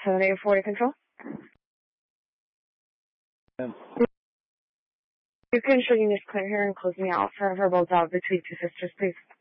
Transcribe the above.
784 to control. You can show units clear here and close me out for both between two sisters, please.